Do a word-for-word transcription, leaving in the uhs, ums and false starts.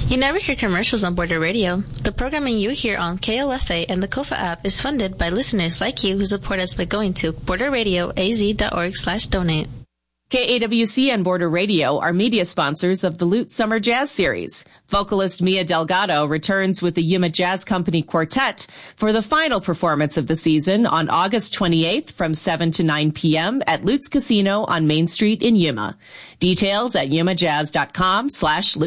You never hear commercials on Border Radio. The programming you hear on K O F A and the Kofa app is funded by listeners like you who support us by going to border radio a z dot org slash donate. K A W C and Border Radio are media sponsors of the Lute Summer Jazz Series. Vocalist Mia Delgado returns with the Yuma Jazz Company Quartet for the final performance of the season on August twenty-eighth from seven to nine p.m. at Lute's Casino on Main Street in Yuma. Details at yuma jazz dot com slash Lute.